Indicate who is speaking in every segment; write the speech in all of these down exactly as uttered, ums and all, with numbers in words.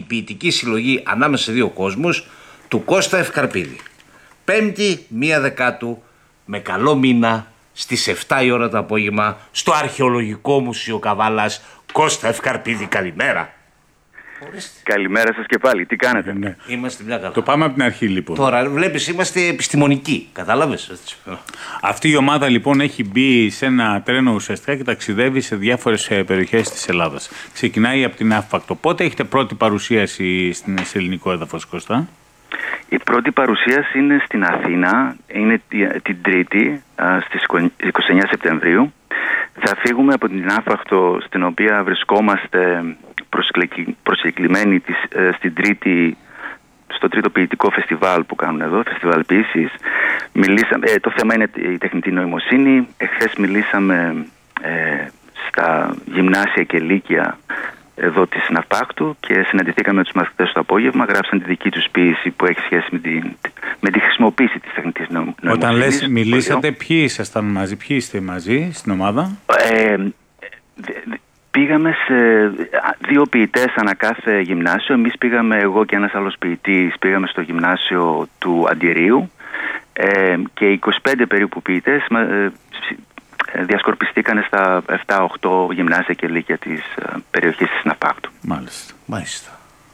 Speaker 1: ποιητική συλλογή «Ανάμεσα σε δύο κόσμους» του Κώστα Ευκαρπίδη. Πέμπτη, μία Δεκάτου, με καλό μήνα, στις εφτά η ώρα το απόγευμα, στο Αρχαιολογικό Μουσείο Καβάλας. Κώστα Ευκαρπίδη, καλημέρα.
Speaker 2: Καλημέρα σας και πάλι. Τι κάνετε?
Speaker 3: Ναι.
Speaker 1: Είμαστε μια καλά.
Speaker 3: Το πάμε από την αρχή λοιπόν.
Speaker 1: Τώρα βλέπεις, είμαστε επιστημονικοί. Κατάλαβες?
Speaker 3: Αυτή η ομάδα λοιπόν έχει μπει σε ένα τρένο ουσιαστικά και ταξιδεύει σε διάφορες περιοχές της Ελλάδας. Ξεκινάει από την Άφακτο. Πότε έχετε πρώτη παρουσίαση σε ελληνικό έδαφος, Κώστα?
Speaker 2: Η πρώτη παρουσίαση είναι στην Αθήνα. Είναι την Τρίτη στις είκοσι εννέα Σεπτεμβρίου. Θα φύγουμε από την Άφακτο, στην οποία βρισκόμαστε προσκεκλημένοι της, ε, στην Τρίτη, στο τρίτο ποιητικό φεστιβάλ που κάνουν εδώ, φεστιβάλ ποιήσης. Μιλήσαμε, ε, το θέμα είναι η τεχνητή νοημοσύνη. Εχθές μιλήσαμε ε, στα γυμνάσια και λύκεια εδώ της Ναυπάκτου και συναντηθήκαμε με τους μαθητές το απόγευμα. Γράψαν τη δική τους ποίηση που έχει σχέση με, την, με τη χρησιμοποίηση της τεχνητής νοημοσύνης.
Speaker 3: Όταν λες μιλήσατε, ποιοι ήσασταν μαζί, ποιοι είστε μαζί στην ομάδα?
Speaker 2: Ε, δε, Πήγαμε σε δύο ποιητές ανά κάθε γυμνάσιο. Εμείς πήγαμε, εγώ και ένας άλλος ποιητής, πήγαμε στο γυμνάσιο του Αντιρίου ε, και είκοσι πέντε περίπου ποιητές ε, διασκορπιστήκαν στα επτά οκτώ γυμνάσια και λύκεια της ε, περιοχής της Ναυπάκτου.
Speaker 3: Μάλιστα.
Speaker 1: Μάλιστα.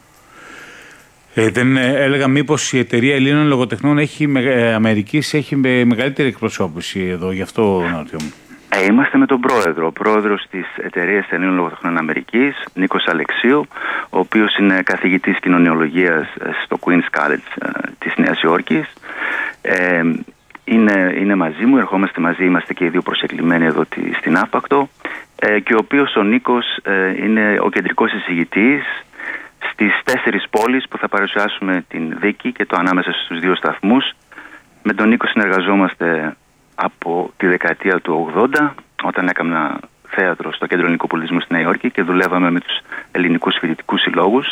Speaker 3: Ε, δεν ε, έλεγα μήπως η εταιρεία Ελλήνων Λογοτεχνών έχει, ε, Αμερικής έχει με, μεγαλύτερη εκπροσώπηση εδώ, γι' αυτό ρωτώ μου.
Speaker 2: Ε, είμαστε με τον πρόεδρο, ο πρόεδρος της εταιρείας Ελλήνων Λογοτεχνών Αμερικής, Νίκος Αλεξίου, ο οποίος είναι καθηγητής κοινωνιολογίας στο Queen's College ε, της Νέας Υόρκης. Ε, είναι, είναι μαζί μου, ερχόμαστε μαζί, είμαστε και οι δύο προσεκλημένοι εδώ τη, στην Άφακτο ε, και ο οποίος ο Νίκος ε, είναι ο κεντρικός εισηγητής στις τέσσερις πόλεις που θα παρουσιάσουμε την δίκη και το ανάμεσα στους δύο σταθμούς. Με τον Νίκο συνεργαζόμαστε από τη δεκαετία του ογδόντα, όταν έκανα θέατρο στο Κέντρο Ελληνικού Πολιτισμού στη Νέα Υόρκη και δουλεύαμε με τους ελληνικούς φοιτητικούς συλλόγους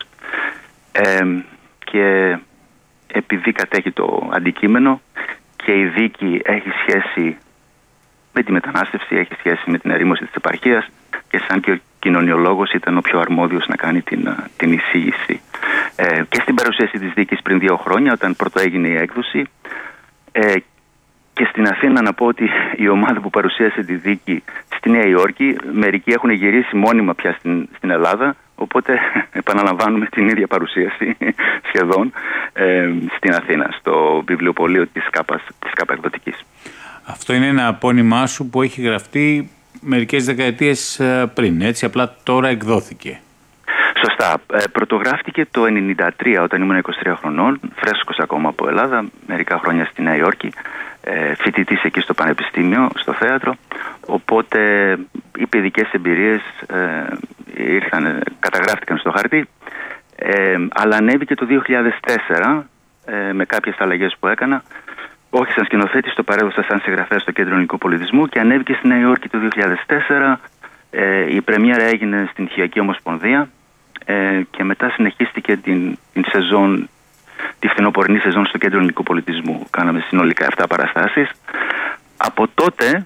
Speaker 2: ε, και επειδή κατέχει το αντικείμενο και η δίκη έχει σχέση με τη μετανάστευση, έχει σχέση με την ερήμωση της επαρχίας και σαν και ο κοινωνιολόγος ήταν ο πιο αρμόδιος να κάνει την, την εισήγηση. Ε, και στην παρουσίαση της δίκης πριν δύο χρόνια, όταν πρώτο έγινε η έκδοση, ε, και στην Αθήνα να πω ότι η ομάδα που παρουσίασε τη δίκη στη Νέα Υόρκη, μερικοί έχουν γυρίσει μόνιμα πια στην, στην Ελλάδα, οπότε επαναλαμβάνουμε την ίδια παρουσίαση σχεδόν ε, στην Αθήνα, στο βιβλιοπωλείο της ΚΑΠΑ, της ΚΑΠΑ Εκδοτικής. Αυτό
Speaker 3: είναι ένα απόνημά σου που έχει γραφτεί μερικές δεκαετίες πριν, έτσι, απλά τώρα εκδόθηκε.
Speaker 2: Σωστά. Ε, πρωτογράφτηκε το ενενήντα τρία όταν ήμουν είκοσι τρία χρονών, φρέσκος ακόμα από Ελλάδα, μερικά χρόνια στη Νέα Υόρκη, ε, φοιτητής εκεί στο Πανεπιστήμιο, στο θέατρο. Οπότε οι παιδικές εμπειρίες ε, ήρθαν, καταγράφτηκαν στο χαρτί, ε, αλλά ανέβηκε το δύο χιλιάδες τέσσερα ε, με κάποιες αλλαγές που έκανα. Όχι σαν σκηνοθέτης, το παρέδωσα σαν συγγραφέα στο Κέντρο Ελληνικού Πολιτισμού και ανέβηκε στη Νέα Υόρκη το δύο χιλιάδες τέσσερα. Ε, η πρεμιέρα έγινε στην Χιακή Ομοσπονδία. Ε, και μετά συνεχίστηκε την, την σεζόν, τη φθινοπορεινή σεζόν στο Κέντρο Ελληνικού Πολιτισμού. Κάναμε συνολικά επτά παραστάσεις. Από τότε,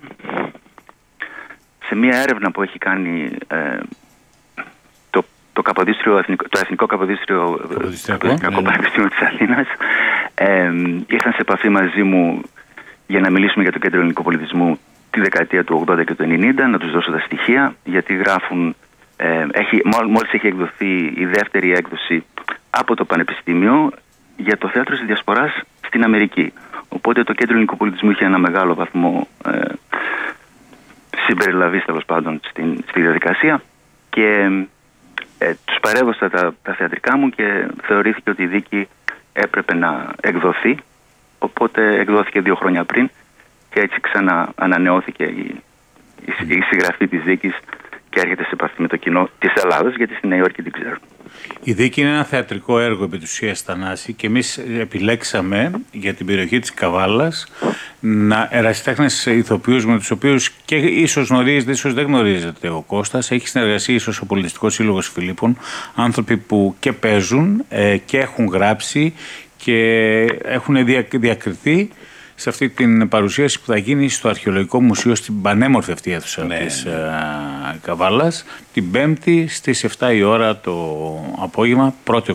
Speaker 2: σε μια έρευνα που έχει κάνει ε, το, το, Καποδίστριο, το Εθνικό Καποδίστριο Πανεπιστήμιο της Αθήνας, ε, ήρθαν σε επαφή μαζί μου για να μιλήσουμε για το Κέντρο Ελληνικού Πολιτισμού τη δεκαετία του ογδόντα και του ενενήντα, να τους δώσω τα στοιχεία, γιατί γράφουν. Ε, έχει, μόλις έχει εκδοθεί η δεύτερη έκδοση από το Πανεπιστήμιο για το θέατρο της Διασποράς στην Αμερική. Οπότε το Κέντρο Ελληνικού Πολιτισμού είχε ένα μεγάλο βαθμό ε, συμπεριλαβής τέλος πάντων στην, στη διαδικασία και ε, τους παρέδωσα τα, τα θεατρικά μου και θεωρήθηκε ότι η δίκη έπρεπε να εκδοθεί. Οπότε εκδόθηκε δύο χρόνια πριν και έτσι ξανά ανανεώθηκε η, η, η συγγραφή της δίκης και έρχεται σε επαφή με το κοινό της Ελλάδας, γιατί στη Νέα Υόρκη δεν ξέρω.
Speaker 3: Η δίκη είναι ένα θεατρικό έργο επί της ουσίας, Θανάση, και εμείς επιλέξαμε για την περιοχή της Καβάλας να ερασιτέχνες ηθοποιούς με τους οποίους και ίσως γνωρίζετε, ίσως δεν γνωρίζετε ο Κώστας. Έχει συνεργασία ίσως ο Πολιτιστικός Σύλλογος Φιλίππων, άνθρωποι που και παίζουν ε, και έχουν γράψει και έχουν διακριθεί σε αυτή την παρουσίαση που θα γίνει στο Αρχαιολογικό Μουσείο στην πανέμορφη αυτή αίθουσα ναι, της ναι. Uh, Καβάλας την Πέμπτη στις εφτά η ώρα το απόγευμα, πρώτη